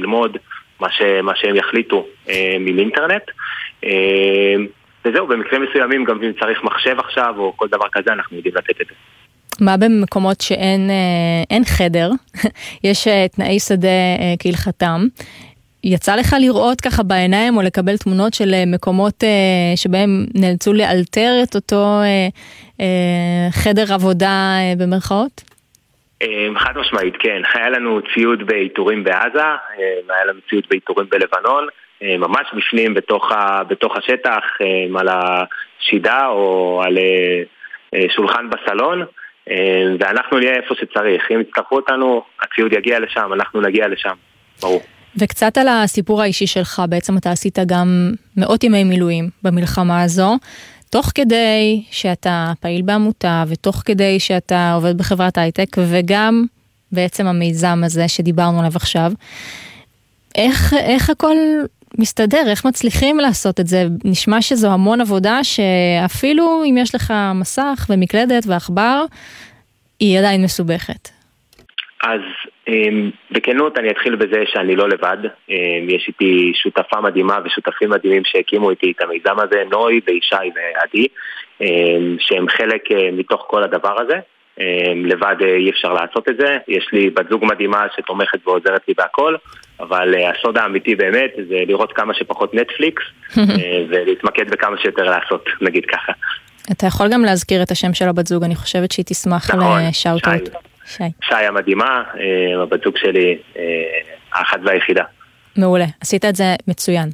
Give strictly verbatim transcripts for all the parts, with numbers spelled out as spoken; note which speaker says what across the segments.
Speaker 1: ללמוד מה, ש, מה שהם יחליטו אה, מאינטרנט. אה, וזהו, במקרים מסוימים גם אם צריך מחשב עכשיו או כל דבר כזה, אנחנו יודעים לתת את זה.
Speaker 2: מה במקומות שאין אין חדר, יש תנאי שדה כהלכתם, יצא לך לראות ככה בעיניים או לקבל תמונות של מקומות שבהם נאלצו לאלתר את אותו חדר עבודה במרכאות?
Speaker 1: חד משמעית, כן. היה לנו ציוד באיתורים בעזה, היה לנו ציוד באיתורים בלבנון, ממש בפנים בתוך, ה, בתוך השטח, על השידה או על שולחן בסלון, ואנחנו נהיה איפה שצריך. אם יצטרכו אותנו, הציוד יגיע לשם, אנחנו נגיע לשם, ברור.
Speaker 2: וקצת על הסיפור האישי שלך, בעצם אתה עשית גם מאות ימי מילואים במלחמה הזו, תוך כדי שאתה פעיל בעמותה, ותוך כדי שאתה עובד בחברת הייטק, וגם בעצם המיזם הזה שדיברנו עליו עכשיו. איך, איך הכל מסתדר? איך מצליחים לעשות את זה? נשמע שזו המון עבודה שאפילו אם יש לך מסך ומקלדת ואחבר, היא עדיין מסובכת.
Speaker 1: אז בכנות אני אתחיל בזה שאני לא לבד. יש איתי שותפה מדהימה ושותפים מדהימים שהקימו איתי את המיזם הזה, נוי וישי ועדי, שהם חלק מתוך כל הדבר הזה. לבד אי אפשר לעשות את זה. יש לי בת זוג מדהימה שתומכת ועוזרת לי בהכל, אבל הסוד האמיתי באמת זה לראות כמה שפחות נטפליקס ולהתמקד בכמה שיותר לעשות, נגיד ככה.
Speaker 2: אתה יכול גם להזכיר את השם של הבת זוג, אני חושבת שהיא תשמח לשאוט-אוט.
Speaker 1: שי. שי המדהימה, הבת זוג שלי, האחת והיחידה.
Speaker 2: מעולה, עשית את זה מצוין.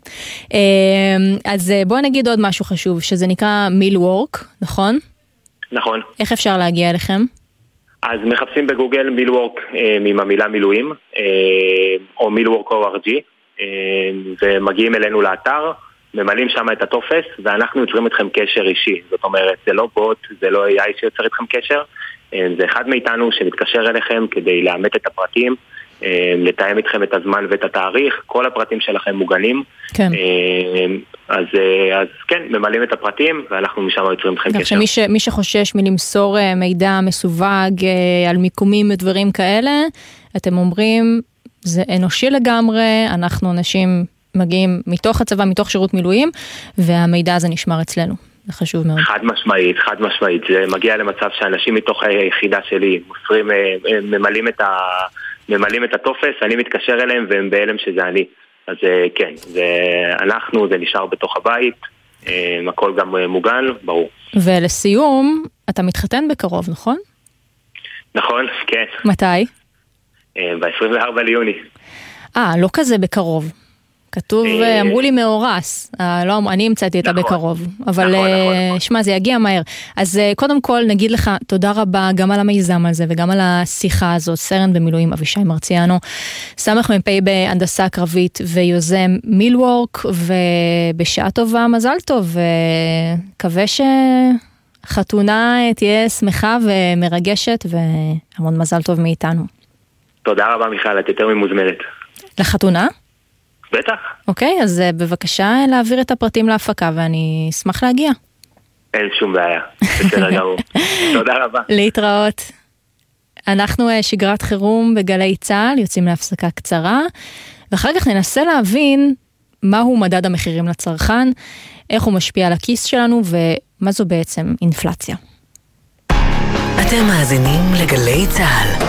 Speaker 2: אז בוא נגיד עוד משהו חשוב, שזה נקרא מילוורק, נכון?
Speaker 1: נכון.
Speaker 2: איך אפשר להגיע אליכם?
Speaker 1: אז מחפשים בגוגל מילוורק עם המילה מילואים, או מילוורק או אר ג'י, ומגיעים אלינו לאתר, ממלאים שם את הטופס, ואנחנו יוצרים אתכם קשר אישי. זאת אומרת, זה לא בוט, זה לא איי איי שיוצר אתכם קשר, זה אחד מאיתנו שמתקשר אליכם כדי לאמת את הפרטים, לתאם איתכם את הזמן ואת התאריך, כל הפרטים שלכם מוגנים.
Speaker 2: כן.
Speaker 1: אז, אז כן, ממלאים את הפרטים, ואנחנו משם יוצרים אתכם קשר.
Speaker 2: שמי ש, מי שחושש מלמסור מידע מסווג על מיקומים ודברים כאלה, אתם אומרים, זה אנושי לגמרי, אנחנו אנשים מגיעים מתוך הצבא, מתוך שירות מילואים, והמידע הזה נשמר אצלנו. זה חשוב מאוד.
Speaker 1: חד משמעית, חד משמעית. זה מגיע למצב שאנשים מתוך היחידה שלי מוסרים, ממלאים את ה... ממלאים את הטופס, אני מתקשר אליהם והם בהלם שזה אני. אז כן, זה אנחנו, זה נשאר בתוך הבית, הכל גם מוגן, ברור.
Speaker 2: ולסיום, אתה מתחתן בקרוב, נכון?
Speaker 1: נכון, כן.
Speaker 2: מתי?
Speaker 1: ב-עשרים וארבעה ליוני.
Speaker 2: אה, לא כזה בקרוב. כתוב, אמרו לי מאורס, לא, אני המצאתי את הבקרוב, אבל שמע, זה יגיע מהר. אז קודם כל נגיד לך תודה רבה גם על המיזם הזה וגם על השיחה הזאת, סרן במילואים אבישי מרציאנו, סמך מפי בהנדסה קרבית ויוזם מילוורק, ובשעה טובה מזל טוב, וקווה שחתונה תהיה שמחה ומרגשת, והמון מזל טוב מאיתנו.
Speaker 1: תודה רבה מיכל, את יותר ממוזמנת.
Speaker 2: לחתונה?
Speaker 1: בטח.
Speaker 2: אוקיי, אז בבקשה להעביר את הפרטים להפקה, ואני אשמח להגיע.
Speaker 1: אין שום בעיה. בסדר גמור. תודה רבה.
Speaker 2: להתראות. אנחנו שגרת חירום בגלי צהל, יוצאים להפסקה קצרה, ואחר כך ננסה להבין מהו מדד המחירים לצרכן, איך הוא משפיע על הכיס שלנו, ומה זו בעצם אינפלציה.
Speaker 3: אתם מאזינים לגלי צהל.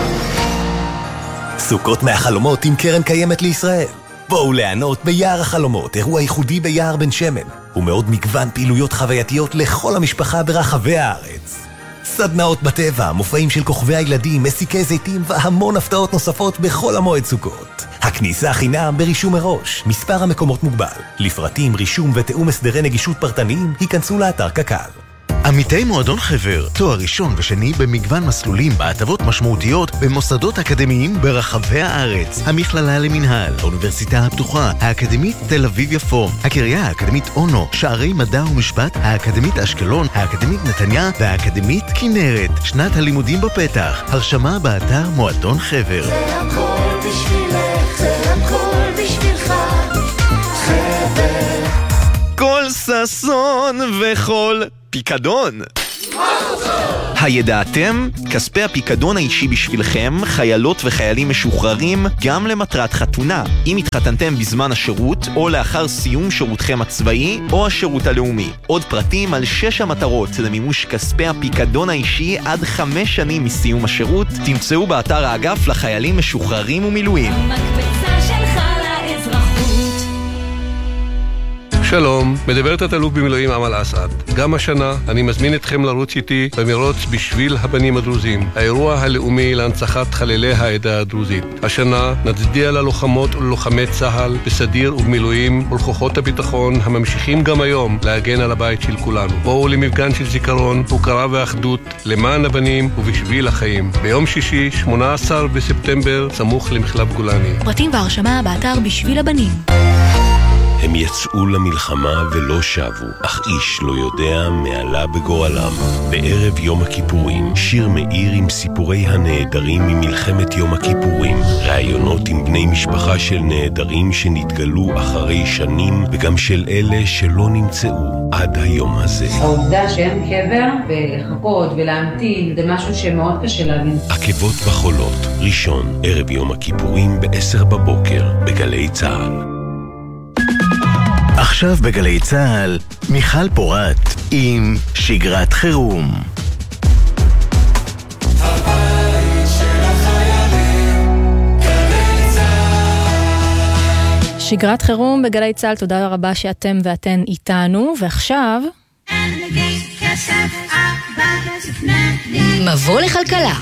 Speaker 4: סוכות מהחלומות עם קרן קיימת לישראל. בואו ליהנות ביער החלומות, אירוע ייחודי ביער בן שמן, ומאוד מגוון פעילויות חווייתיות לכל המשפחה ברחבי הארץ. סדנאות בטבע, מופעים של כוכבי הילדים, מסיקי זיתים והמון הפתעות נוספות בכל המועד סוכות. הכניסה חינם ברישום מראש, מספר המקומות מוגבל. לפרטים, רישום ותאום הסדרי נגישות פרטניים, היכנסו לאתר קק"ל.
Speaker 5: עמיתי מועדון חבר, תואר ראשון ושני במגוון מסלולים בהטבות משמעותיות במוסדות אקדמיים ברחבי הארץ. המכללה למנהל, האוניברסיטה הפתוחה, האקדמית תל אביב יפו, הקריה האקדמית אונו, שערי מדע ומשפט, האקדמית אשקלון, האקדמית נתניה והאקדמית כנרת. שנת הלימודים בפתח, הרשמה באתר מועדון חבר.
Speaker 6: זה הכל בשבילך, זה הכל בשבילך, חבר.
Speaker 5: כל ששון וכל פיקדון.
Speaker 6: מה זאת?
Speaker 5: הידעתם? כספי הפיקדון האישי בשבילכם, חיילות וחיילים משוחררים, גם למטרת חתונה. אם התחתנתם בזמן השירות, או לאחר סיום שירותכם הצבאי, או השירות הלאומי. עוד פרטים על שש המטרות למימוש כספי הפיקדון האישי עד חמש שנים מסיום השירות, תמצאו באתר האגף לחיילים משוחררים ומילואים.
Speaker 6: המקפצה שלך לאזרחות.
Speaker 7: שלום, מדברת התלוף במילואים אמל אסעד. גם השנה אני מזמין אתכם לרוץ איתי במרוץ בשביל הבנים הדרוזים, האירוע הלאומי להנצחת חללי העדה הדרוזית. השנה נצדיע ללוחמות וללוחמי צה"ל בסדיר ובמילואים ולכוחות הביטחון הממשיכים גם היום להגן על הבית של כולנו. בואו למפגן של זיכרון, הוקרה ואחדות למען הבנים ובשביל החיים. ביום שישי, שמונה עשר בספטמבר, סמוך למחלף גולני.
Speaker 3: פרטים והרשמה באתר בשביל הבנים.
Speaker 8: הם יצאו למלחמה ולא שבו, אך איש לא יודע מעלה בגורלם. בערב יום הכיפורים, שיר מאיר עם סיפורי הנעדרים ממלחמת יום הכיפורים. ראיונות עם בני משפחה של נעדרים שנתגלו אחרי שנים, וגם של אלה שלא נמצאו עד היום הזה.
Speaker 9: העובדה שאין קבר ולחכות ולהמתין, זה משהו שמאוד קשה להבין.
Speaker 8: עקבות בחולות, ראשון, ערב יום הכיפורים בעשר בבוקר, בגלי צהל.
Speaker 5: עכשיו בגלי צהל, מיכל פורט עם שגרת חירום.
Speaker 6: הבית של החיילים, גלי צהל.
Speaker 2: שגרת חירום בגלי צהל, תודה רבה שאתם ואתן איתנו, ועכשיו
Speaker 3: מבוא לכלכלה.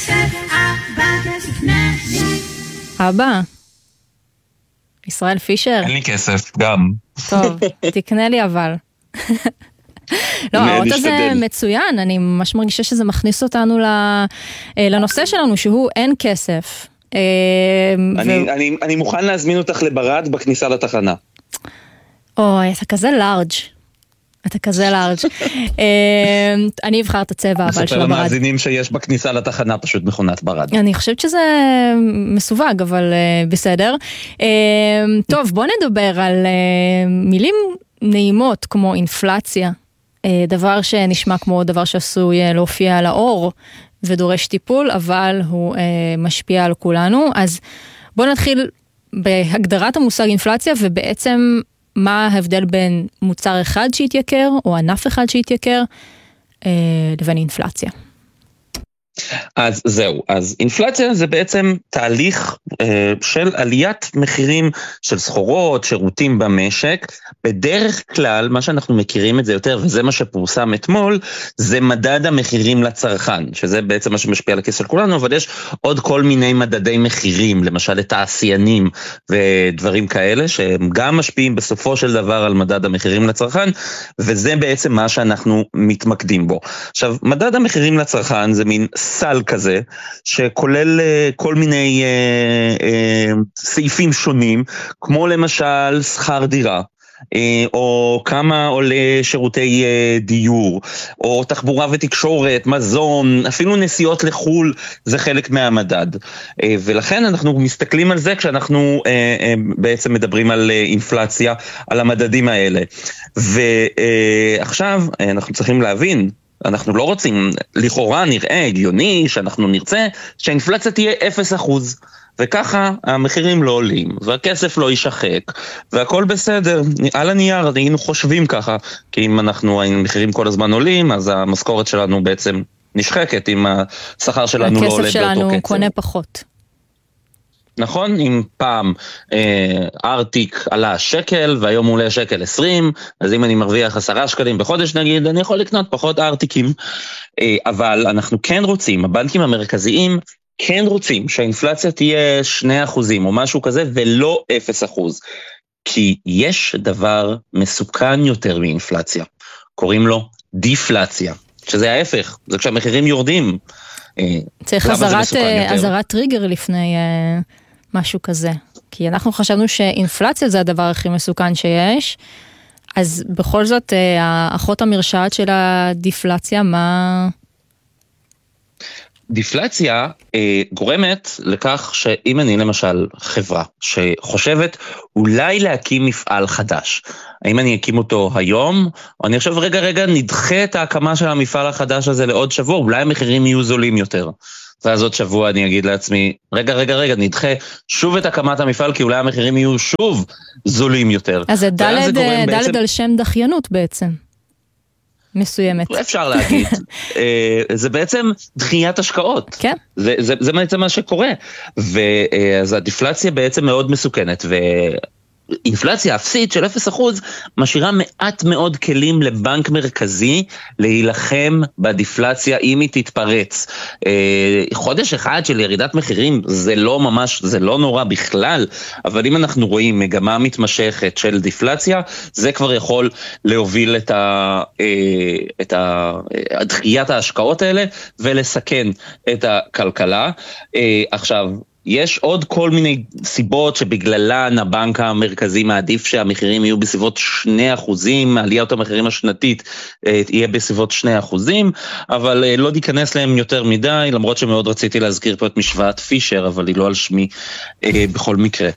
Speaker 2: אבא, ישראל פישר.
Speaker 10: אין לי כסף, גם.
Speaker 2: טוב, תקנה לי אבל. לא, האות הזה מצוין, אני ממש מרגישה שזה מכניס אותנו לנושא שלנו, שהוא אין כסף.
Speaker 10: אני מוכן להזמין אותך לברד בכניסה לתחנה.
Speaker 2: אוי, אתה כזה לארג'. אתה כזה לארג'. אני אבחר את הצבע אבל של הברד.
Speaker 10: נספר למאזינים שיש בכניסה לתחנה פשוט מכונת ברד.
Speaker 2: אני חושבת שזה מסווג, אבל בסדר. טוב, בוא נדבר על מילים נעימות כמו אינפלציה. דבר שנשמע כמו דבר שעשוי להופיע על האור ודורש טיפול, אבל הוא משפיע על כולנו. אז בוא נתחיל בהגדרת המושג אינפלציה, ובעצם מה ההבדל בין מוצר אחד שהתייקר, או ענף אחד שהתייקר, לבין אינפלציה.
Speaker 10: אז זהו, אז אינפלציה זה בעצם תהליך אה, של עליית מחירים של סחורות, שירותים במשק. בדרך כלל, מה שאנחנו מכירים את זה יותר, וזה מה שפורסם אתמול, זה מדד המחירים לצרכן, שזה בעצם מה שמשפיע על הכיס של כולנו, אבל יש עוד כל מיני מדדי מחירים, למשל לתעשיינים ודברים כאלה, שהם גם משפיעים בסופו של דבר על מדד המחירים לצרכן, וזה בעצם מה שאנחנו מתמקדים בו. עכשיו, מדד המחירים לצרכן זה מין סל כזה, שכולל כל מיני אה, אה, סעיפים שונים, כמו למשל שכר דירה, או כמה עולה שירותי דיור, או תחבורה ותקשורת, מזון, אפילו נסיעות לחול, זה חלק מהמדד. ולכן אנחנו מסתכלים על זה כשאנחנו בעצם מדברים על אינפלציה, על המדדים האלה. ועכשיו אנחנו צריכים להבין, אנחנו לא רוצים, לכאורה נראה הגיוני שאנחנו נרצה שהאינפלציה תהיה אפס אחוז, וככה המחירים לא עולים, והכסף לא יישחק, והכל בסדר. על הנייר היינו חושבים ככה, כי אם אנחנו, המחירים כל הזמן עולים, אז המשכורת שלנו בעצם נשחקת, אם השכר שלנו לא עולה באותו קצב.
Speaker 2: הכסף שלנו קונה פחות.
Speaker 10: נכון? אם פעם אה, ארטיק עלה שקל, והיום הוא עולה שקל עשרים, אז אם אני מרוויח עשרה שקלים בחודש נגיד, אני יכול לקנות פחות ארטיקים. אה, אבל אנחנו כן רוצים, הבנקים המרכזיים, כן רוצים שהאינפלציה תהיה שני אחוזים או משהו כזה, ולא אפס אחוז. כי יש דבר מסוכן יותר מאינפלציה. קוראים לו דיפלציה, שזה ההפך, זה כשהמחירים יורדים.
Speaker 2: צריך עזרת טריגר לפני משהו כזה. כי אנחנו חשבנו שאינפלציה זה הדבר הכי מסוכן שיש, אז בכל זאת, האחות המרשעת של הדיפלציה, מה...
Speaker 10: דיפלציה אה, גורמת לכך שאם אני למשל חברה שחושבת אולי להקים מפעל חדש, האם אני אקים אותו היום, או אני חושב רגע רגע נדחה את ההקמה של המפעל החדש הזה לעוד שבוע, אולי המחירים יהיו זולים יותר. ואז עוד שבוע אני אגיד לעצמי, רגע, רגע, רגע, נדחה שוב את הקמת המפעל, כי אולי המחירים יהיו שוב זולים יותר.
Speaker 2: אז זה דלת, דלת בעצם... על שם דחיינות בעצם, מסוימת.
Speaker 10: אפשר להגיד. זה בעצם דחיית השקעות.
Speaker 2: כן.
Speaker 10: זה, זה, זה בעצם מה שקורה. ואז הדיפלציה בעצם מאוד מסוכנת, ו... אינפלציה אפסית של אפס אחוז משאירה מעט מאוד כלים לבנק מרכזי להילחם בדיפלציה אם היא תתפרץ. חודש אחד של ירידת מחירים זה לא ממש, זה לא נורא בכלל, אבל אם אנחנו רואים מגמה מתמשכת של דיפלציה, זה כבר יכול להוביל את ה, את ה, דחיית ההשקעות האלה ולסכן את הכלכלה. עכשיו, יש עוד כל מיני סיבות שבגללן הבנק המרכזי מעדיף שהמחירים יהיו בסביבות שני אחוזים, עליית המחירים השנתית יהיה בסביבות שני אחוזים, אבל לא ניכנס להם יותר מדי, למרות שמאוד רציתי להזכיר פה את משוואת פישר, אבל היא לא על שמי בכל מקרה.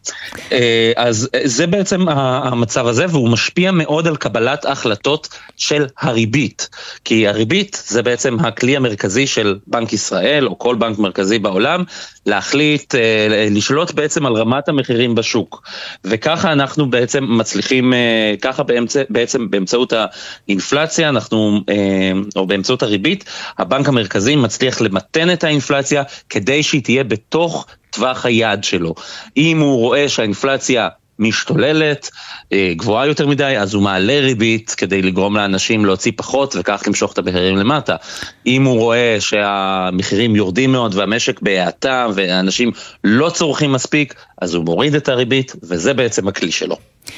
Speaker 10: אז זה בעצם המצב הזה, והוא משפיע מאוד על קבלת החלטות של הריבית, כי הריבית זה בעצם הכלי המרכזי של בנק ישראל, או כל בנק מרכזי בעולם, להחליט, לשלוט בעצם על רמת המחירים בשוק. וככה אנחנו בעצם מצליחים, ככה באמצע, בעצם באמצעות האינפלציה, אנחנו, או באמצעות הריבית, הבנק המרכזי מצליח למתן את האינפלציה, כדי שהיא תהיה בתוך טווח היעד שלו. אם הוא רואה שהאינפלציה משתוללת, גבוהה יותר מדי, אז הוא מעלה ריבית כדי לגרום לאנשים להוציא פחות וכך למשוך את המחירים למטה. אם הוא רואה שהמחירים יורדים מאוד והמשק בהאטה ואנשים לא צורכים מספיק, אז הוא מוריד את הריבית, וזה בעצם הכלי שלו.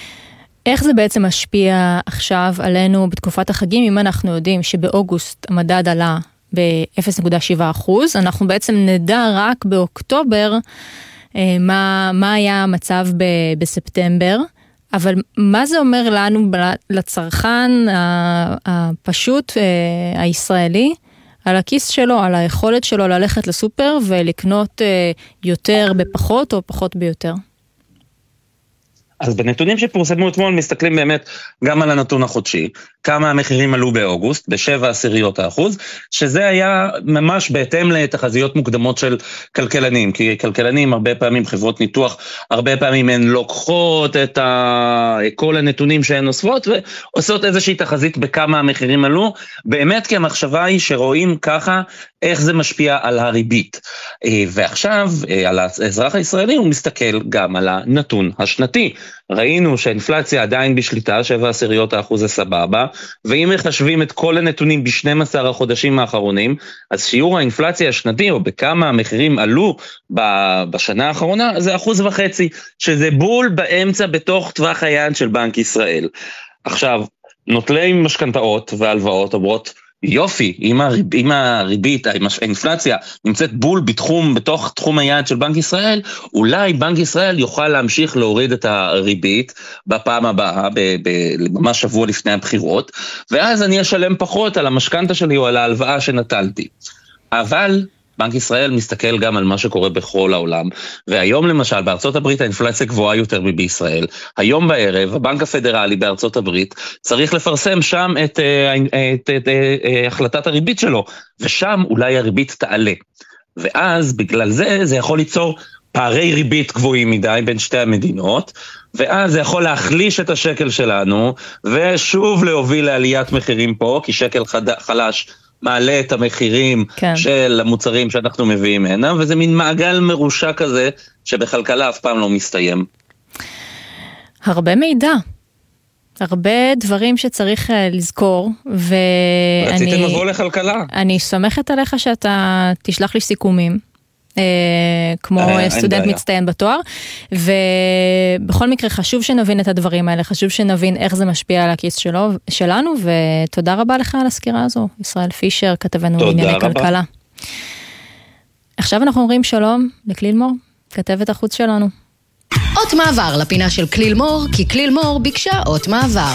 Speaker 2: איך זה בעצם משפיע עכשיו עלינו בתקופת החגים, אם אנחנו יודעים שבאוגוסט המדד עלה ב-אפס נקודה שבע אחוז, אנחנו בעצם נדע רק באוקטובר מה, מה היה המצב ב, בספטמבר, אבל מה זה אומר לנו, לצרכן הפשוט הישראלי, על הכיס שלו, על היכולת שלו ללכת לסופר ולקנות יותר בפחות או פחות ביותר?
Speaker 10: אז בנתונים שפורסמו אתמול מסתכלים באמת גם על הנתון החודשי, כמה המחירים עלו באוגוסט, בשבע עשיריות האחוז, שזה היה ממש בהתאם לתחזיות מוקדמות של כלכלנים, כי כלכלנים הרבה פעמים, חברות ניתוח, הרבה פעמים הן לוקחות את ה... כל הנתונים שהן אוספות, ועושות איזושהי תחזית בכמה המחירים עלו, באמת כי המחשבה היא שרואים ככה, איך זה משפיע על הריבית. ועכשיו, על האזרח הישראלי, הוא מסתכל גם על הנתון השנתי. ראינו שהאינפלציה עדיין בשליטה, שבע עשיריות האחוז זה סבבה, ואם מחשבים את כל הנתונים ב-שנים עשר החודשים האחרונים, אז שיעור האינפלציה השנתי, או בכמה המחירים עלו בשנה האחרונה, זה אחוז וחצי, שזה בול באמצע בתוך טווח היעד של בנק ישראל. עכשיו, נוטלי משכנתאות והלוואות אומרות, יופי, אם, הריב, אם הריבית, אם האינפלציה נמצאת בול בתחום, בתוך תחום היעד של בנק ישראל, אולי בנק ישראל יוכל להמשיך להוריד את הריבית בפעם הבאה, ב, ב, ממש שבוע לפני הבחירות, ואז אני אשלם פחות על המשכנתה שלי או על ההלוואה שנטלתי. אבל בנק ישראל מסתכל גם על מה שקורה בכל העולם, והיום למשל בארצות הברית האינפלציה גבוהה יותר מבישראל. היום בערב הבנק הפדרלי בארצות הברית צריך לפרסם שם את, את, את, את, את החלטת הריבית שלו, ושם אולי הריבית תעלה. ואז בגלל זה זה יכול ליצור פערי ריבית גבוהים מדי בין שתי המדינות, ואז זה יכול להחליש את השקל שלנו, ושוב להוביל לעליית מחירים פה, כי שקל חד... חלש מעלה את המחירים כן. של המוצרים שאנחנו מביאים הנה, וזה מין מעגל מרושע כזה, שבכלכלה אף פעם לא מסתיים.
Speaker 2: הרבה מידע. הרבה דברים שצריך לזכור, ואני...
Speaker 10: רציתם לבוא לכלכלה.
Speaker 2: אני סומכת עליך שאתה תשלח לי סיכומים. כמו סטודנט מצטיין בתואר, ובכל מקרה חשוב שנבין את הדברים האלה, חשוב שנבין איך זה משפיע על הכיס שלנו, ותודה רבה לך על הסקירה הזו, ישראל פישר, כתבנו לענייני כלכלה. עכשיו אנחנו אומרים שלום לכליל מור, כתבת החוץ שלנו.
Speaker 3: אות מעבר לפינה של כליל מור, כי כליל מור ביקשה אות מעבר.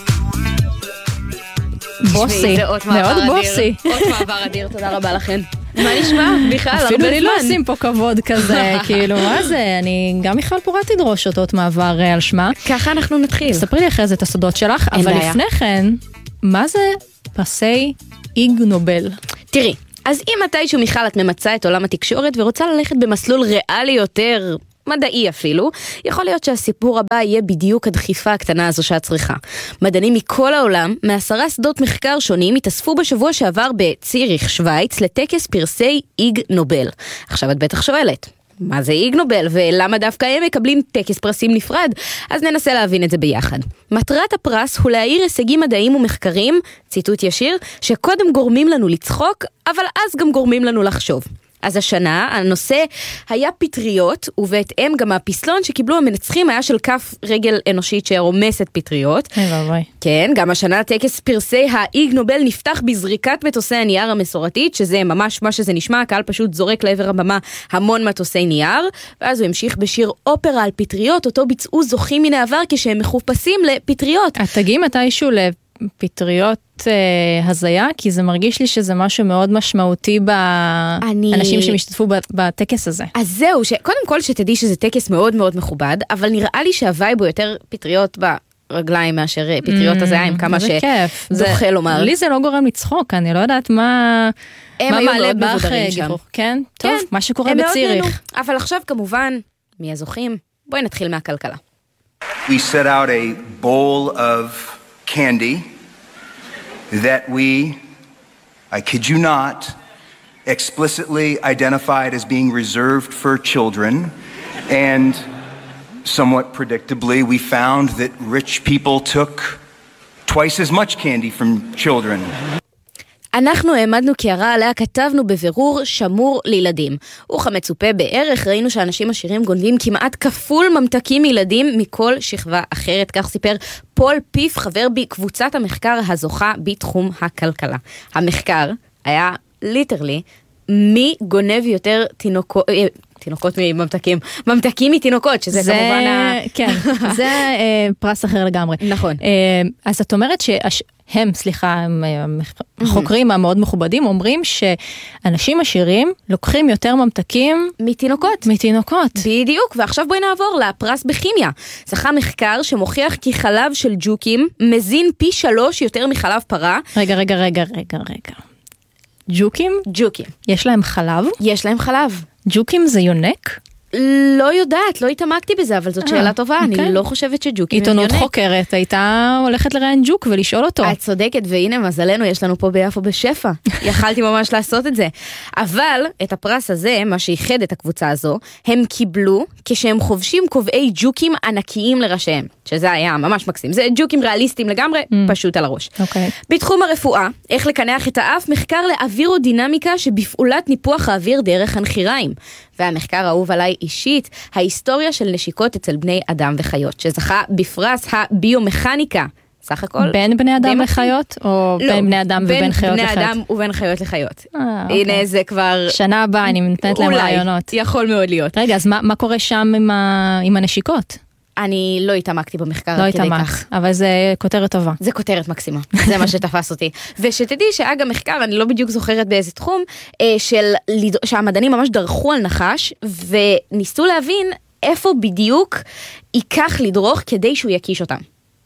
Speaker 2: בוסי, מאוד בוסי.
Speaker 11: אות מעבר אדיר, תודה רבה לכן. מה נשמע? בכלל, הרבה זמן.
Speaker 2: אפילו לי לא עושים פה כבוד כזה, כאילו, מה זה? אני, גם מיכל פורת תדרוש אותות מעבר על שמה.
Speaker 11: ככה אנחנו נתחיל.
Speaker 2: ספרי לי אחרי זה את הסודות שלך, אבל לפני כן, מה זה פרסי איג נובל?
Speaker 11: תראי, אז אם מתישהו מיכל את ממצא את עולם התקשורת ורוצה ללכת במסלול ריאלי יותר, מדעי אפילו, יכול להיות שהסיפור הבא יהיה בדיוק הדחיפה הקטנה הזו שאת צריכה. מדענים מכל העולם, מעשרה שדות מחקר שונים, התאספו בשבוע שעבר בציריך, שוויץ, לטקס פרסי איג נובל. עכשיו את בטח שואלת, מה זה איג נובל ולמה דווקא הם מקבלים טקס פרסים נפרד? אז ננסה להבין את זה ביחד. מטרת הפרס הוא להאיר הישגים מדעיים ומחקרים, ציטוט ישיר, שקודם גורמים לנו לצחוק, אבל אז גם גורמים לנו לחשוב. אז השנה הנושא היה פטריות, ובהתאם גם הפסלון שקיבלו המנצחים היה של כף רגל אנושית שרומסת פטריות. כן, גם השנה טקס פרסי האיג נובל נפתח בזריקת מטוסי הנייר המסורתית, שזה ממש מה שזה נשמע, הקהל פשוט זורק לעבר הבמה המון מטוסי נייר, ואז הוא המשיך בשיר אופרה על פטריות, אותו ביצעו זוכים מן העבר כשהם מחופשים לפטריות.
Speaker 2: את תגיעי מתישהו לפטריות אה, הזיה, כי זה מרגיש לי שזה משהו מאוד משמעותי באנשים אני... שמשתתפו בטקס הזה.
Speaker 11: אז זהו, ש... קודם כל שתדעי שזה טקס מאוד מאוד מכובד, אבל נראה לי שהווייב הוא יותר פטריות ברגליים מאשר פטריות mm, הזיה, עם כמה שדוחה לומר.
Speaker 2: לי זה לא גורם לצחוק, אני לא יודעת מה...
Speaker 11: הם היו מאוד מבודרים שם.
Speaker 2: כן, טוב, כן, מה שקורה בציריך.
Speaker 11: אבל עכשיו כמובן, מי הזוכים? בואי נתחיל מהכלכלה.
Speaker 12: We set out a bowl of candy that we, I kid you not, explicitly identified as being reserved for children, and somewhat predictably we found that rich people took twice as much candy from children.
Speaker 11: אנחנו העמדנו קערה עליה, כתבנו בבירור שמור לילדים. וכמצופה בערך ראינו שאנשים עשירים גונבים כמעט כפול ממתקים מילדים מכל שכבה אחרת, כך סיפר פול פיף, חבר בקבוצת המחקר הזוכה בתחום הכלכלה. המחקר היה ליטרלי מי גונב יותר תינוקות... תינוקות מממתקים, ממתקים מתינוקות, שזה זה, כמובן ה...
Speaker 2: כן, זה אה, פרס אחר לגמרי.
Speaker 11: נכון.
Speaker 2: אה, אז את אומרת שהם, סליחה, החוקרים המאוד מכובדים, אומרים שאנשים עשירים לוקחים יותר ממתקים...
Speaker 11: מתינוקות.
Speaker 2: מתינוקות.
Speaker 11: בדיוק, ועכשיו בואי נעבור לפרס בכימיה. זכה מחקר שמוכיח כי חלב של ג'וקים מזין פי שלוש יותר מחלב פרה.
Speaker 2: רגע, רגע, רגע, רגע, רגע. ג'וקים?
Speaker 11: ג'וקים.
Speaker 2: יש להם חלב?
Speaker 11: יש להם חלב.
Speaker 2: ג'וקים זה יונק?
Speaker 11: לא יודעת, לא התעמקתי בזה, אבל זאת שאלה טובה, אני לא חושבת שג'וקים הם יונק.
Speaker 2: עיתונות חוקרת, הייתה הולכת לראיין ג'וק ולשאול אותו.
Speaker 11: את צודקת, והנה מזלנו, יש לנו פה ביפו בשפע. יכלתי ממש לעשות את זה. אבל את הפרס הזה, מה שייחד את הקבוצה הזו, הם קיבלו כשהם חובשים קובעי ג'וקים ענקיים לראשיהם, שזה היה ממש מקסים. זה ג'וקים ריאליסטיים לגמרי, פשוט על הראש. בתחום הרפואה, איך לקנח את האף, מחקר לאווירודינמיקה שבפעולת ניפוח האוויר דרך הנחיריים. והמחקר האהוב עליי אישית, ההיסטוריה של נשיקות אצל בני אדם וחיות, שזכה בפרס הביומכניקה. סך הכל.
Speaker 2: בין בני אדם לחיות? או
Speaker 11: לא,
Speaker 2: בין בני אדם ובין חיות
Speaker 11: בני
Speaker 2: לחיות?
Speaker 11: בני אדם ובין חיות לחיות.
Speaker 2: אה,
Speaker 11: הנה
Speaker 2: אוקיי.
Speaker 11: זה כבר...
Speaker 2: שנה הבאה אני נותנת להם רעיונות.
Speaker 11: יכול מאוד להיות.
Speaker 2: רגע, אז מה, מה קורה שם עם, ה... עם הנשיקות?
Speaker 11: אני לא התעמקתי במחקר
Speaker 2: לא
Speaker 11: עד כדי
Speaker 2: התעמק,
Speaker 11: כך.
Speaker 2: אבל זה כותרת טובה.
Speaker 11: זה כותרת מקסימה, זה מה שתפס אותי. ושתדעי שאג המחקר, אני לא בדיוק זוכרת באיזה תחום, של, שהמדענים ממש דרכו על נחש, וניסו להבין איפה בדיוק ייקח לדרוך כדי שהוא יקיש אותם.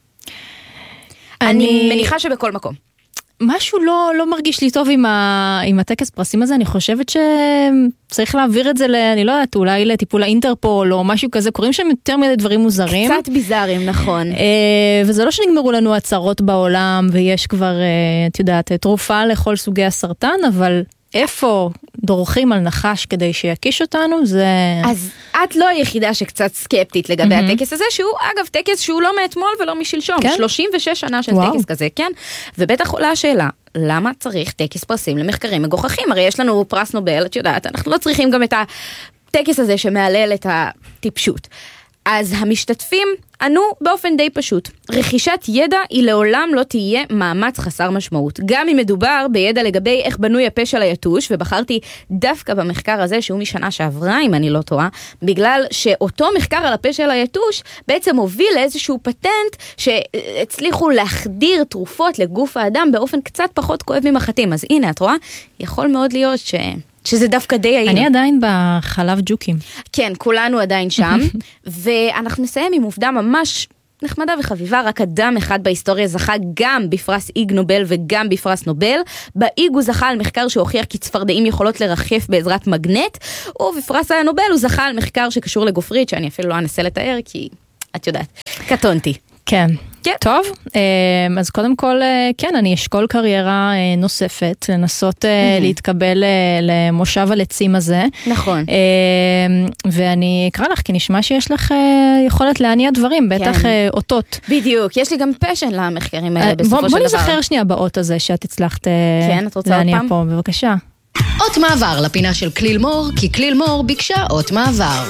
Speaker 11: אני, אני מניחה שבכל מקום.
Speaker 2: משהו לא, לא מרגיש לי טוב עם, ה, עם הטקס פרסים הזה, אני חושבת שצריך להעביר את זה, ל, אני לא יודעת, אולי לטיפול האינטרפול או משהו כזה, קוראים שם יותר מדי דברים מוזרים.
Speaker 11: קצת ביזארים, נכון.
Speaker 2: וזה לא שנגמרו לנו הצרות בעולם, ויש כבר, את יודעת, תרופה לכל סוגי הסרטן, אבל איפה דורכים על נחש כדי שיקיש אותנו, זה...
Speaker 11: אז את לא היחידה שקצת סקפטית לגבי mm-hmm. הטקס הזה, שהוא אגב טקס שהוא לא מאתמול ולא משלשום, כן? שלושים ושש שנה של וואו. טקס כזה, כן? ובטח עולה השאלה, למה צריך טקס פרסים למחקרים מגוחכים? הרי יש לנו פרס נובל, את יודעת, אנחנו לא צריכים גם את הטקס הזה שמעלל את הטיפשות. אז המשתתפים ענו באופן די פשוט. רכישת ידע היא לעולם לא תהיה מאמץ חסר משמעות. גם אם מדובר בידע לגבי איך בנוי הפה של היתוש, ובחרתי דווקא במחקר הזה, שהוא משנה שעברה, אם אני לא טועה, בגלל שאותו מחקר על הפה של היתוש, בעצם הוביל לאיזשהו פטנט, שהצליחו להחדיר תרופות לגוף האדם, באופן קצת פחות כואב ממחטים. אז הנה, את רואה? יכול מאוד להיות ש... שזה דווקא די היינו.
Speaker 2: אני עדיין בחלב ג'וקים.
Speaker 11: כן, כולנו עדיין שם, ואנחנו נסיים עם עובדה ממש נחמדה וחביבה, רק אדם אחד בהיסטוריה זכה גם בפרס איג נובל וגם בפרס נובל. באיג הוא זכה על מחקר שהוכיח כי צפרדעים יכולות לרחף בעזרת מגנט, ובפרס הנובל הוא זכה על מחקר שקשור לגופרית, שאני אפילו לא אנסה לתאר, כי את יודעת, קטונתי.
Speaker 2: כן. כן. טוב, אז קודם כל, כן, אני אשקול קריירה נוספת, לנסות mm-hmm. להתקבל למושב הלצים הזה.
Speaker 11: נכון.
Speaker 2: ואני אקרא לך, כי נשמע שיש לך יכולת להניע דברים, בטח כן. אותות.
Speaker 11: בדיוק, יש לי גם פשן למחקרים האלה בסופו
Speaker 2: בוא,
Speaker 11: של
Speaker 2: בוא
Speaker 11: דבר.
Speaker 2: בוא נזכר שנייה באות הזה שאת הצלחת
Speaker 11: כן, את רוצה
Speaker 2: להניע
Speaker 11: עוד
Speaker 2: פה, בבקשה.
Speaker 3: אות מעבר לפינה של כליל מור, כי כליל מור ביקשה אות מעבר.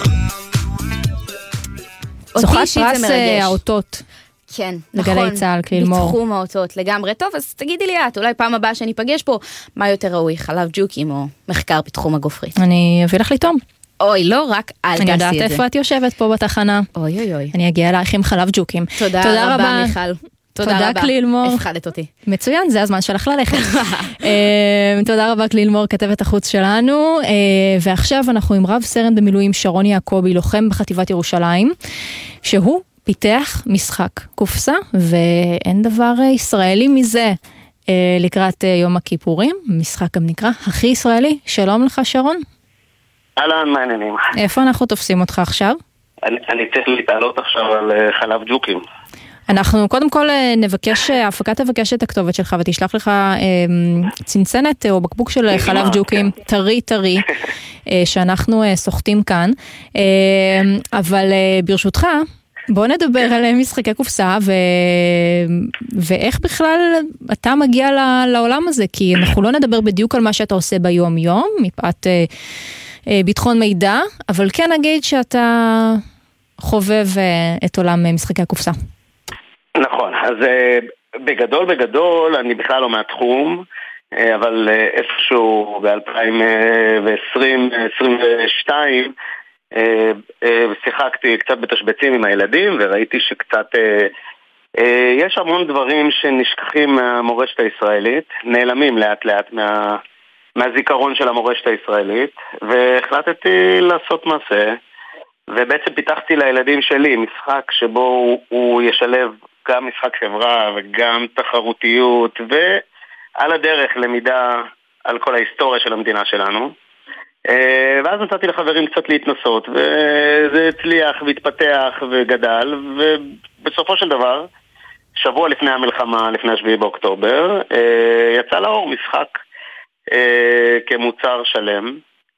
Speaker 2: זוכת פרס האותות.
Speaker 11: כן,
Speaker 2: לגלי
Speaker 11: נכון,
Speaker 2: צהל, כליל מור.
Speaker 11: בתחום האותות, לגמרי טוב, אז תגידי לי את, אולי פעם הבאה שאני אפגש פה, מה יותר ראוי, חלב ג'וקים או מחקר בתחום הגופרית?
Speaker 2: אני אביא לך לטום.
Speaker 11: אוי, לא רק, אל תעשי את זה.
Speaker 2: אני יודעת איפה את יושבת פה בתחנה.
Speaker 11: אוי אוי אוי.
Speaker 2: אני אגיע אלייך עם חלב ג'וקים.
Speaker 11: תודה, תודה רבה, מיכל. תודה,
Speaker 2: תודה
Speaker 11: רבה.
Speaker 2: כליל מור.
Speaker 11: הפחדת אותי.
Speaker 2: מצוין, זה הזמן שלך ללכת. תודה רבה כליל מור, כתבת החוץ שלנו. ועכשיו אנחנו עם רב סרן במילואים שרון יעקבי, לוחם בחטיבת ירושלים, שהוא פיתח משחק קופסה, ואין דבר ישראלי מזה לקראת יום הכיפורים. משחק גם נקרא הכי ישראלי. שלום לך שרון.
Speaker 13: אהלן, מה העניינים?
Speaker 2: איפה אנחנו תופסים אותך עכשיו?
Speaker 13: אני, אני צריך להתעלות עכשיו על חלב ג'וקים.
Speaker 2: אנחנו קודם כל נבקש, ההפקה תבקש את הכתובת שלך ותשלח לך אה, צנצנת או בקבוק של חלב ג'וקים, כן. טרי טרי, אה, שאנחנו אה, סוחטים כאן. אה, אבל אה, ברשותך, בוא נדבר על משחקי קופסה ו... ואיך בכלל אתה מגיע לעולם הזה, כי אנחנו לא נדבר בדיוק על מה שאתה עושה ביום יום, מפאת אה, אה, ביטחון מידע, אבל כן נגיד שאתה חובב אה, את עולם משחקי הקופסה.
Speaker 13: נכון, אז בגדול בגדול אני בכלל לא מהתחום, אבל איפשהו ב-אלפיים עשרים עשרים ושתיים שיחקתי קצת בתשבצים עם הילדים וראיתי שקצת יש המון דברים שנשכחים מהמורשת הישראלית, נעלמים לאט לאט מה, מהזיכרון של המורשת הישראלית, והחלטתי לעשות מעשה ובעצם פיתחתי לילדים שלי משחק שבו הוא, הוא ישלב גם משחק חברה וגם תחרותיות ועל הדרך למידה על כל ההיסטוריה של המדינה שלנו. ואז נתתי לחברים קצת להתנסות וזה הצליח והתפתח וגדל, ובסופו של דבר שבוע לפני המלחמה, לפני השביעי באוקטובר, יצא לאור משחק כמוצר שלם,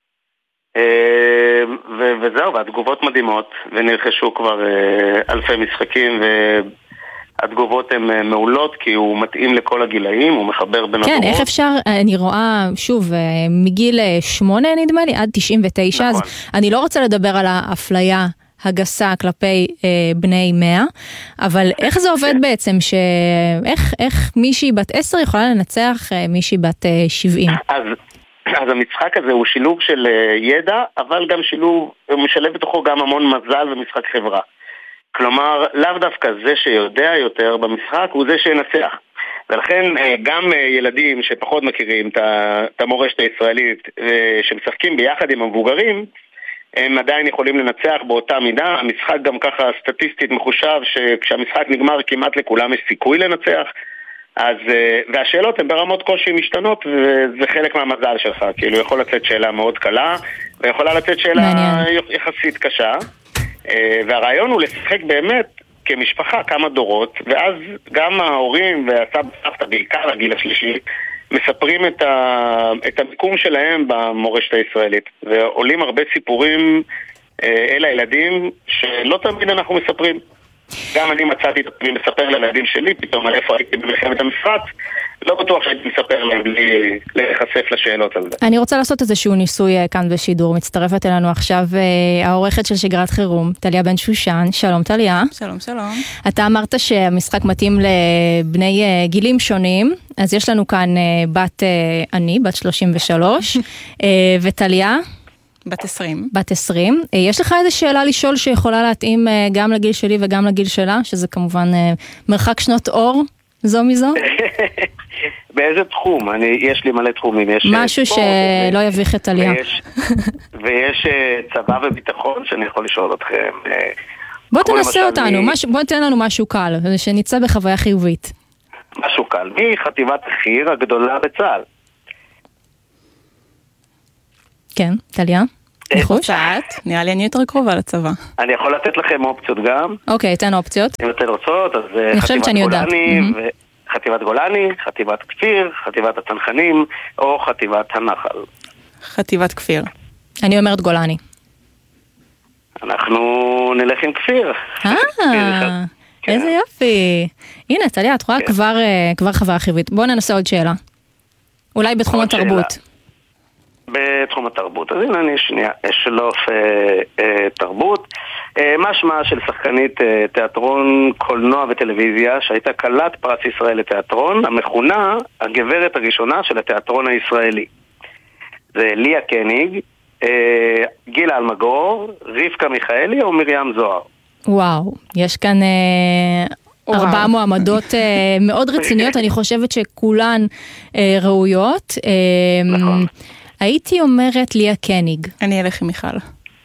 Speaker 13: וזהו, והתגובות מדהימות ונרכשו כבר אלפי משחקים והתגובות הן מעולות כי הוא מתאים לכל הגילאים, הוא מחבר בין הדורות.
Speaker 2: כן, איך אפשר, אני רואה שוב מגיל שמונה נדמה לי עד תשעים ותשע, אז אני לא רוצה לדבר על האפליה הגסה כלפי בני מאה, אבל איך זה עובד בעצם, איך מישהי בת עשר יכולה לנצח מישהי בת שבעים?
Speaker 13: אז אז המשחק הזה הוא שילוב של ידע, אבל גם שילוב, הוא משלב בתוכו גם המון מזל ומשחק חברה. כלומר, לאו דווקא זה שיודע יותר במשחק הוא זה שינצח. ולכן גם ילדים שפחות מכירים את המורשת הישראלית, שמשחקים ביחד עם המבוגרים, הם עדיין יכולים לנצח באותה מידה. המשחק גם ככה סטטיסטית מחושב, שכשהמשחק נגמר כמעט לכולם יש סיכוי לנצח. אז, והשאלות הן ברמות קושי משתנות, וזה חלק מהמזל שלך. כאילו יכול לצאת שאלה מאוד קלה, ויכולה לצאת שאלה מעניין. יחסית קשה. והרעיון הוא לשחק באמת כמשפחה כמה דורות, ואז גם ההורים והסבא סבתא, בעיקר הגיל השלישי, מספרים את, ה, את המיקום שלהם במורשת הישראלית. ועולים הרבה סיפורים אל הילדים שלא תמיד אנחנו מספרים. גם אני מצאתי את עצמי מספר לילדים שלי, פתאום על איפה הייתי במלחמת המפרץ, לא בטוח שהייתי מספר להם בלי להיחשף לשאלות על זה.
Speaker 2: אני רוצה לעשות איזשהו ניסוי כאן בשידור, מצטרפת אלינו עכשיו העורכת של שגרת חירום, טליה בן שושן. שלום טליה.
Speaker 14: שלום שלום.
Speaker 2: אתה אמרת שהמשחק מתאים לבני גילים שונים, אז יש לנו כאן בת אני, בת שלושים ושלוש, וטליה
Speaker 14: בת עשרים.
Speaker 2: בת עשרים. יש לך איזו שאלה לשאול שיכולה להתאים גם לגיל שלי וגם לגיל שלה, שזה כמובן מרחק שנות אור, זו מזו?
Speaker 13: באיזה תחום? אני, יש לי מלא תחומים. יש
Speaker 2: משהו
Speaker 13: ספורט,
Speaker 2: שלא יביך את עלייה.
Speaker 13: ויש, ויש צבא וביטחון שאני יכול לשאול אתכם.
Speaker 2: בוא תנסה אותנו, מש... בוא תן לנו משהו קל, שנצא בחוויה חיובית.
Speaker 13: משהו קל. מי חטיבת החי"ר הגדולה בצה"ל?
Speaker 2: כן, טליה? ניחוש?
Speaker 14: נראה לי אני יותר קרובה לצבא.
Speaker 13: אני יכול לתת לכם אופציות גם.
Speaker 2: אוקיי, תן אופציות.
Speaker 13: אם אתן רוצות, אז
Speaker 2: חטיבת
Speaker 13: גולני, חטיבת גולני, חטיבת כפיר, חטיבת הצנחנים, או חטיבת הנחל.
Speaker 14: חטיבת כפיר.
Speaker 2: אני אומרת גולני.
Speaker 13: אנחנו נלך עם כפיר.
Speaker 2: אה, איזה יופי. הנה, טליה, את רואה כבר חוויה חיובית. בואו ננסה עוד שאלה. אולי בתחום התרבות.
Speaker 13: בתחום התרבות. אז הנה אני שנייה אשלוף אה, אה, תרבות. אה, משמע של שחקנית אה, תיאטרון, קולנוע וטלוויזיה, שהייתה כלת פרס ישראל לתיאטרון, המכונה הגברת הראשונה של התיאטרון הישראלי. זה ליה קניג, אה, גילה אלמגור, רבקה מיכאלי או מרים זוהר.
Speaker 2: וואו, יש כאן אה, ארבע מועמדות אה, מאוד רציניות, אני חושבת שכולן אה, ראויות. אה,
Speaker 13: נכון.
Speaker 2: הייתי אומרת ליה קניג.
Speaker 14: אני אלך עם מיכל.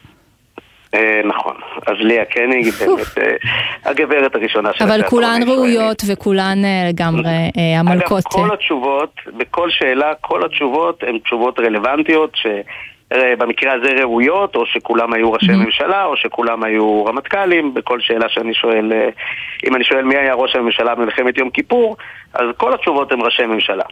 Speaker 13: נכון, אז ליה קניג היא באמת הגברת הראשונה של
Speaker 2: אבל כולן ראויות וכולן לגמרי המלכות.
Speaker 13: אגב, כל התשובות, בכל שאלה, כל התשובות הן תשובות רלוונטיות שבמקרה הזה ראויות, או שכולם היו ראשי ממשלה, או שכולם היו רמטכ"לים. בכל שאלה שאני שואל, אם אני שואל מי היה ראש הממשלה במלחמת יום כיפור, אז כל התשובות הן ראשי ממשלה.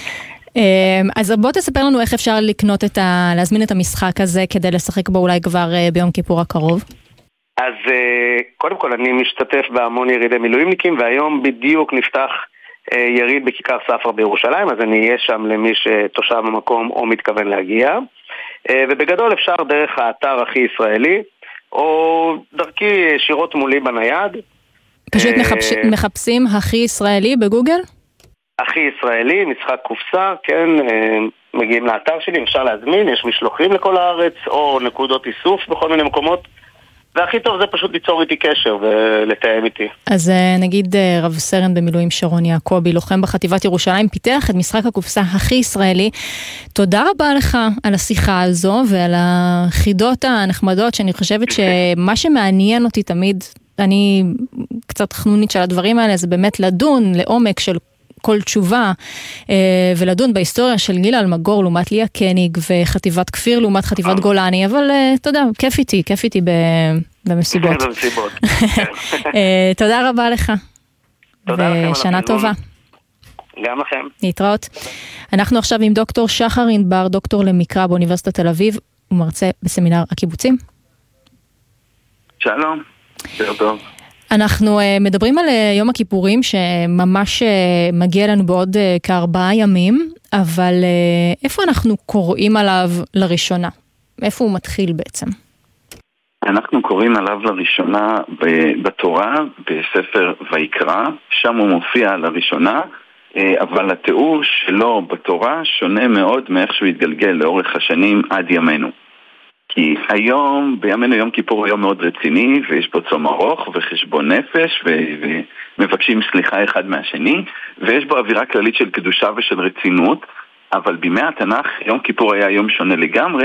Speaker 2: אז בוא תספר לנו איך אפשר לקנות את ה... להזמין את המשחק הזה כדי לשחק בו אולי כבר ביום כיפור הקרוב.
Speaker 13: אז קודם כל אני משתתף בהמון ירידי מילואימניקים, והיום בדיוק נפתח יריד בכיכר ספרא בירושלים, אז אני אהיה שם למי שתושב המקום או מתכוון להגיע. ובגדול אפשר דרך האתר הכי ישראלי, או דרכי שירות מולי בנייד.
Speaker 2: פשוט מחפשים הכי ישראלי בגוגל?
Speaker 13: הכי ישראלי, משחק קופסה, כן, מגיעים לאתר שלי, אפשר להזמין, יש משלוחים לכל הארץ, או נקודות איסוף בכל מיני מקומות, והכי טוב זה פשוט ליצור איתי קשר ולתאם איתי.
Speaker 2: אז נגיד רב סרן במילואים שרון יעקבי, לוחם בחטיבת ירושלים, פיתח את משחק הקופסה הכי ישראלי. תודה רבה לך על השיחה הזו ועל החידות הנחמדות, שאני חושבת שמה שמעניין אותי תמיד, אני קצת חנונית של הדברים האלה, זה באמת לדון לעומק של כל תשובה, ולדון בהיסטוריה של גילה אלמגור לעומת ליה קניג, וחטיבת כפיר לעומת חטיבת גולני, אבל אתה יודע, כיף איתי, כיף איתי במסיבות. תודה רבה לך. ושנה טובה.
Speaker 13: גם לכם.
Speaker 2: להתראות. אנחנו עכשיו עם דוקטור שחר ענבר, דוקטור למקרא באוניברסיטת תל אביב, ומרצה בסמינר הקיבוצים.
Speaker 15: שלום, ערב טוב.
Speaker 2: אנחנו uh, מדברים על uh, יום הכיפורים שממש uh, מגיע לנו בעוד uh, כארבעה ימים, אבל uh, איפה אנחנו קוראים עליו לראשונה? איפה הוא מתחיל בעצם?
Speaker 15: אנחנו קוראים עליו לראשונה בתורה, בספר ויקרא, שם הוא מופיע לראשונה, אבל התיאור שלו בתורה שונה מאוד מאיך שהוא התגלגל לאורך השנים עד ימינו. כי היום, בימינו יום כיפור הוא יום מאוד רציני, ויש בו צום ארוך וחשבון נפש, ו- ומבקשים סליחה אחד מהשני, ויש בו אווירה כללית של קדושה ושל רצינות, אבל בימי התנ"ך יום כיפור היה יום שונה לגמרי,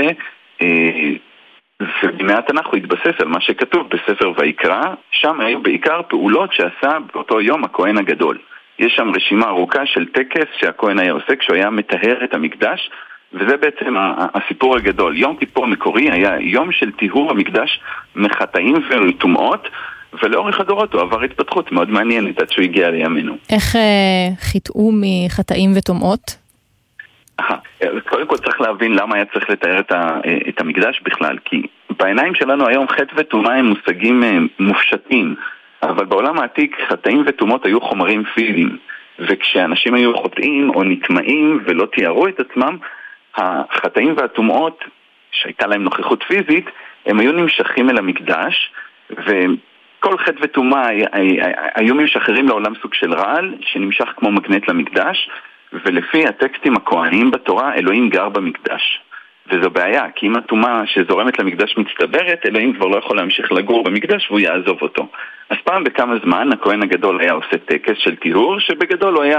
Speaker 15: ובימי התנ"ך הוא התבסס על מה שכתוב בספר ויקרא, שם היו בעיקר פעולות שעשה באותו יום הכהן הגדול. יש שם רשימה ארוכה של טקס שהכהן היה עושה כשהוא היה מטהר את המקדש, וזה בעצם הסיפור הגדול. יום כיפור המקורי היה יום של טיהור המקדש מחטאים וטומאות, ולאורך הדורות הוא עבר התפתחות מאוד מעניינת עד שהוא הגיע לימינו.
Speaker 2: איך אה, חיטאו מחטאים וטומאות?
Speaker 15: קודם כל צריך להבין למה היה צריך לתאר את, ה, את המקדש בכלל, כי בעיניים שלנו היום חטא וטומאה הם מושגים מופשטים, אבל בעולם העתיק חטאים וטומאות היו חומרים פיזיים, וכשאנשים היו חוטאים או נטמעים ולא תיארו את עצמם, החטאים והטומאות שהייתה להם נוכחות פיזית, הם היו נמשכים אל המקדש, וכל חטא וטומאה היו משחררים לעולם סוג של רעל שנמשך כמו מגנט למקדש, ולפי הטקסטים הכהניים בתורה, אלוהים גר במקדש. וזו בעיה, כי אם הטומאה שזורמת למקדש מצטברת, אלוהים כבר לא יכול להמשיך לגור במקדש והוא יעזוב אותו. אז פעם בכמה זמן הכהן הגדול היה עושה טקס של טיהור, שבגדול הוא היה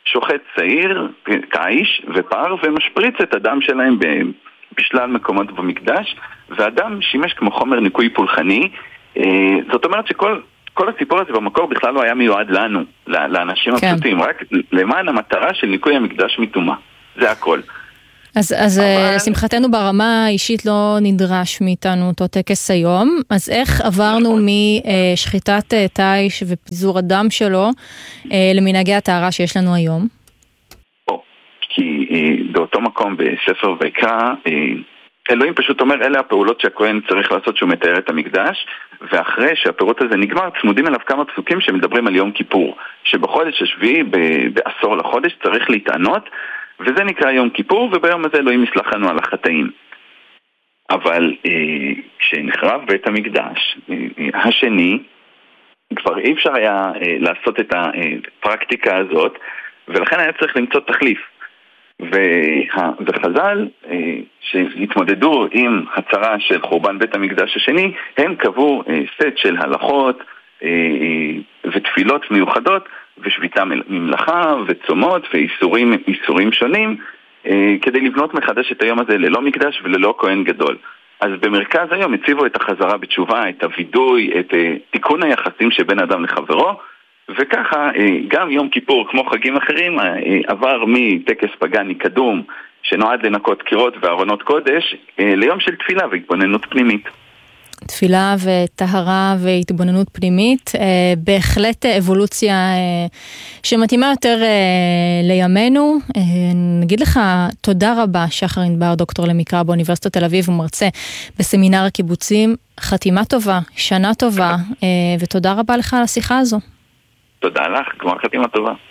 Speaker 15: שוחט צעיר, כאיש ופר, ומשפריץ את הדם שלהם בשלל מקומות במקדש, והדם שימש כמו חומר ניקוי פולחני. זאת אומרת שכל כל הסיפור הזה במקור בכלל לא היה מיועד לנו, לאנשים כן. הפשוטים, רק למען המטרה של ניקוי המקדש מטומאה. זה הכל.
Speaker 2: אז, אז אבל... שמחתנו ברמה האישית לא נדרש מאיתנו אותו טקס היום, אז איך עברנו משחיטת תיש ופיזור הדם שלו למנהגי הטהרה שיש לנו היום?
Speaker 15: או, כי באותו מקום בספר ויקרא, אלוהים פשוט אומר, אלה הפעולות שהכהן צריך לעשות שהוא מתאר את המקדש, ואחרי שהפירוט הזה נגמר, צמודים אליו כמה פסוקים שמדברים על יום כיפור, שבחודש השביעי, בעשור לחודש, צריך להתענות, וזה נקרא יום כיפור, וביום הזה אלוהים יסלח לנו על החטאים. אבל אה, כשנחרב בית המקדש אה, השני, כבר אי אפשר היה אה, לעשות את הפרקטיקה הזאת, ולכן היה צריך למצוא תחליף. וה, וחז"ל אה, שהתמודדו עם הצרה של חורבן בית המקדש השני, הם קבעו אה, סט של הלכות אה, אה, ותפילות מיוחדות, ושביתה ממלאכה וצומות ואיסורים איסורים שונים אה, כדי לבנות מחדש את היום הזה ללא מקדש וללא כהן גדול. אז במרכז היום הציבו את החזרה בתשובה, את הוידוי, את אה, תיקון היחסים שבין אדם לחברו, וככה אה, גם יום כיפור כמו חגים אחרים אה, עבר מטקס פגני קדום שנועד לנקות קירות וארונות קודש אה, ליום של תפילה והתבוננות פנימית.
Speaker 2: תפילה וטהרה והתבוננות פנימית, אה, בהחלט אבולוציה אה, שמתאימה יותר אה, לימינו. אה, נגיד לך תודה רבה, שחר ענבר, דוקטור למקרא באוניברסיטת תל אביב ומרצה בסמינר הקיבוצים. חתימה טובה, שנה טובה, אה, ותודה רבה לך על השיחה הזו.
Speaker 15: תודה לך, כמו חתימה טובה.